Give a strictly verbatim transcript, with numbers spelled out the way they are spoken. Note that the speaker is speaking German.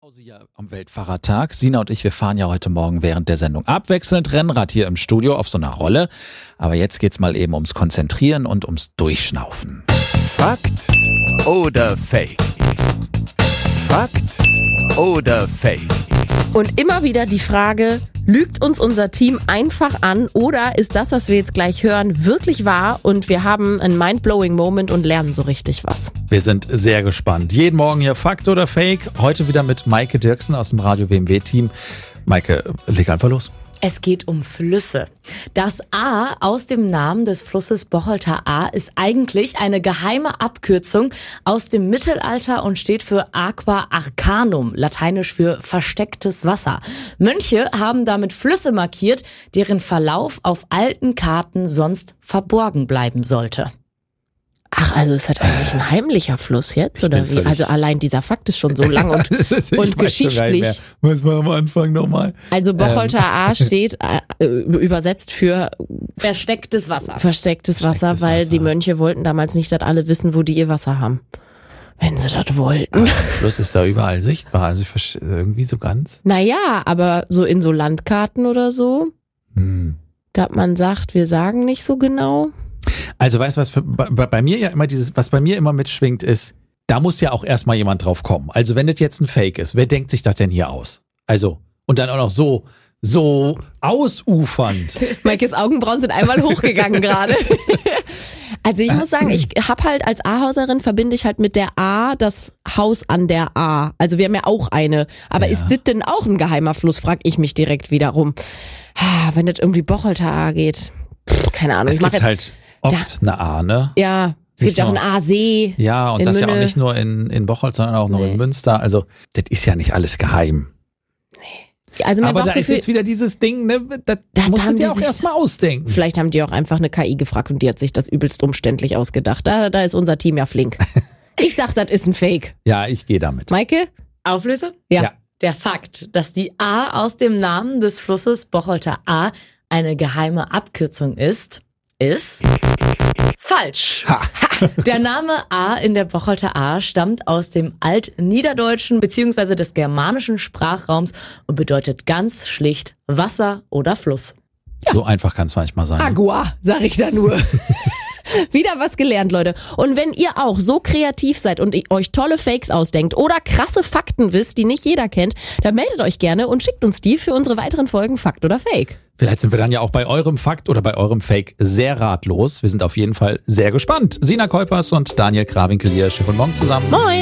Pause hier am Weltfahrradtag. Sina und ich, wir fahren ja heute Morgen während der Sendung abwechselnd Rennrad hier im Studio auf so einer Rolle. Aber jetzt geht's mal eben ums Konzentrieren und ums Durchschnaufen. Fakt oder Fake? Fakt oder Fake? Und immer wieder die Frage, lügt uns unser Team einfach an oder ist das, was wir jetzt gleich hören, wirklich wahr und wir haben einen mind-blowing Moment und lernen so richtig was? Wir sind sehr gespannt. Jeden Morgen hier Fakt oder Fake. Heute wieder mit Maike Dirksen aus dem Radio W M W-Team. Maike, leg einfach los. Es geht um Flüsse. Das A aus dem Namen des Flusses Bocholter Aar ist eigentlich eine geheime Abkürzung aus dem Mittelalter und steht für Aqua Arcanum, lateinisch für verstecktes Wasser. Mönche haben damit Flüsse markiert, deren Verlauf auf alten Karten sonst verborgen bleiben sollte. Ach, also ist das eigentlich ein heimlicher Fluss jetzt, oder wie? Also allein dieser Fakt ist schon so lang und, und geschichtlich. Muss man am Anfang nochmal. Also Bocholter Aar steht äh, übersetzt für verstecktes Wasser. Verstecktes Wasser, Verstecktes weil Wasser. die Mönche wollten damals nicht, dass alle wissen, wo die ihr Wasser haben. Wenn sie das wollten. Also der Fluss ist da überall sichtbar, also ich verstehe irgendwie so ganz. Naja, aber so in so Landkarten oder so, Hm. dass man sagt, wir sagen nicht so genau. Also weißt du, was für, bei, bei mir ja immer dieses, was bei mir immer mitschwingt ist, da muss ja auch erstmal jemand drauf kommen. Also wenn das jetzt ein Fake ist, wer denkt sich das denn hier aus? Also, und dann auch noch so, so ausufernd. Maikes Augenbrauen sind einmal hochgegangen gerade. Also ich muss sagen, ich habe halt als Aarhauserin verbinde ich halt mit der A das Haus an der A. Also wir haben ja auch eine. Aber Ja. ist das denn auch ein geheimer Fluss, frag ich mich direkt wiederum. Ah, wenn das irgendwie Bocholter Aar geht. Pff, keine Ahnung. Es ich mach gibt jetzt, halt oft eine A, ne? ja, es nicht gibt auch nur- einen Aasee. Ja, und in das ja auch Münne. nicht nur in, in Bocholt, sondern auch noch Nee. in Münster. Also, das ist ja nicht alles geheim. Also mein Aber da ist Bauchgefühl, jetzt wieder dieses Ding, ne? Das Da musst du haben die dir auch sich- erstmal ausdenken. vielleicht haben die auch einfach eine K I gefragt und die hat sich das übelst umständlich ausgedacht. Da, da ist unser Team ja flink. Ich sag, das ist ein Fake. Ja, ich gehe damit. Maike? Auflöse? Ja. Ja. Der Fakt, dass die A aus dem Namen des Flusses Bocholter Aar eine geheime Abkürzung ist, ist falsch. Ha. Der Name A in der Bocholter Aar stammt aus dem Altniederdeutschen bzw. des germanischen Sprachraums und bedeutet ganz schlicht Wasser oder Fluss. So einfach kann es manchmal sein. Agua, sag ich da nur. Wieder was gelernt, Leute. Und wenn ihr auch so kreativ seid und euch tolle Fakes ausdenkt oder krasse Fakten wisst, die nicht jeder kennt, dann meldet euch gerne und schickt uns die für unsere weiteren Folgen Fakt oder Fake. Vielleicht sind wir dann ja auch bei eurem Fakt oder bei eurem Fake sehr ratlos. Wir sind auf jeden Fall sehr gespannt. Sina Kuipers und Daniel Krawinkel hier, Chef und Morgen zusammen. Moin!